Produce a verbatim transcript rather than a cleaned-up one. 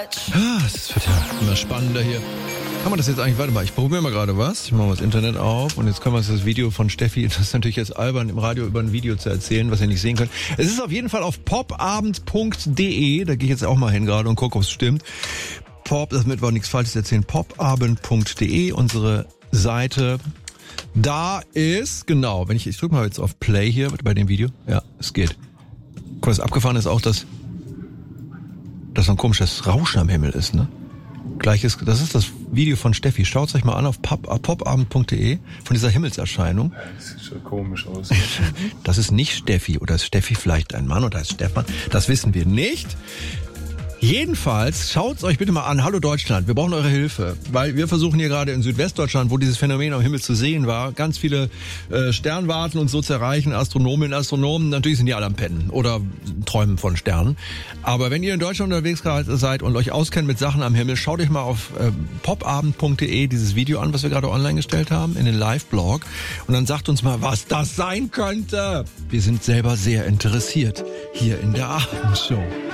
Ah, es wird ja immer spannender hier. Kann man das jetzt eigentlich, warte mal, ich probiere mal gerade was. Ich mache mal das Internet auf und jetzt können wir uns das Video von Steffi, das ist natürlich jetzt albern, im Radio über ein Video zu erzählen, was ihr nicht sehen könnt. Es ist auf jeden Fall auf popabend punkt de, da gehe ich jetzt auch mal hin gerade und gucke, ob es stimmt. Pop, damit wir nichts Falsches erzählen, popabend punkt de, unsere Seite. Da ist, genau, wenn ich, ich drücke mal jetzt auf Play hier bei dem Video. Ja, es geht. Guck, was abgefahren ist auch, dass, dass so ein komisches Rauschen am Himmel ist, ne? Gleiches, das ist das Video von Steffi. Schaut es euch mal an auf pop, popabend punkt de von dieser Himmelserscheinung. Das sieht schon komisch aus. Das ist nicht Steffi. Oder ist Steffi vielleicht ein Mann oder ist Stefan? Das wissen wir nicht. Jedenfalls, schaut's euch bitte mal an. Hallo Deutschland, wir brauchen eure Hilfe. Weil wir versuchen hier gerade in Südwestdeutschland, wo dieses Phänomen am Himmel zu sehen war, ganz viele äh, Sternwarten und so zu erreichen. Astronominnen, Astronomen, natürlich sind die alle am Pennen oder träumen von Sternen. Aber wenn ihr in Deutschland unterwegs seid und euch auskennt mit Sachen am Himmel, schaut euch mal auf äh, popabend punkt de dieses Video an, was wir gerade online gestellt haben, in den Live-Blog. Und dann sagt uns mal, was das sein könnte. Wir sind selber sehr interessiert hier in der Abendshow.